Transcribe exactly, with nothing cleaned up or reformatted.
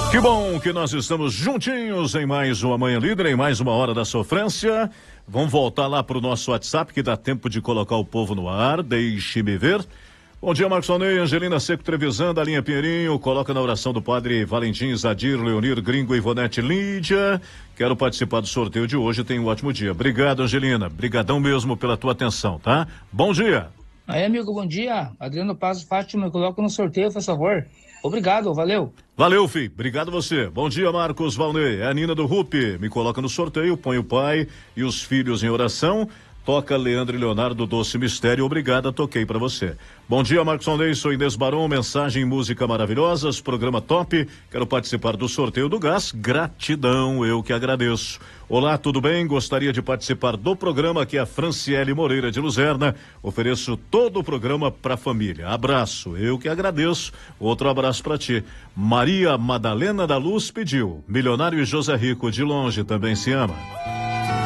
Que bom que nós estamos juntinhos em mais uma Manhã Líder, em mais uma Hora da Sofrência. Vamos voltar lá para o nosso WhatsApp, que dá tempo de colocar o povo no ar. Deixe-me ver. Bom dia, Marcos Alnei, Angelina Seco Trevisan, da linha Pinheirinho, coloca na oração do padre Valentim, Zadir, Leonir, Gringo, Ivonete, Lídia. Quero participar do sorteio de hoje, tenha um ótimo dia. Obrigado, Angelina, brigadão mesmo pela tua atenção, tá? Bom dia. Aí, amigo, bom dia. Adriano Paz Fátima, coloca no sorteio, por favor. Obrigado, valeu. Valeu, filho. Obrigado você. Bom dia, Marcos Valnei. É a Nina do Rupi. Me coloca no sorteio, põe o pai e os filhos em oração. Toca Leandro e Leonardo Doce Mistério. Obrigada, toquei pra você. Bom dia, Marcos Alnei. Sou Inês Barão. Mensagem, música maravilhosas, programa top. Quero participar do sorteio do gás. Gratidão, eu que agradeço. Olá, tudo bem? Gostaria de participar do programa, que é a Franciele Moreira de Luzerna. Ofereço todo o programa pra família. Abraço, eu que agradeço. Outro abraço pra ti. Maria Madalena da Luz pediu. Milionário e José Rico, de longe também se ama.